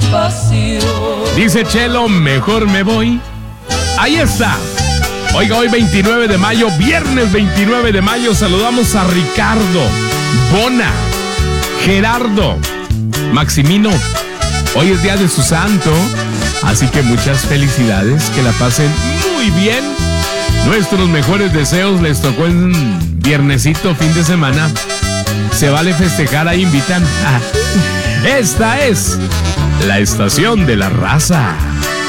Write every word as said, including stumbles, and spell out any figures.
pasión. Dice Chelo, mejor me voy. Ahí está. Oiga, hoy veintinueve de mayo, viernes veintinueve de mayo, saludamos a Ricardo, Bona, Gerardo, Maximino. Hoy es día de su santo, así que muchas felicidades, que la pasen muy bien. Nuestros mejores deseos, les tocó en viernesito, fin de semana. Se vale festejar, ahí invitan. Esta es la estación de la raza.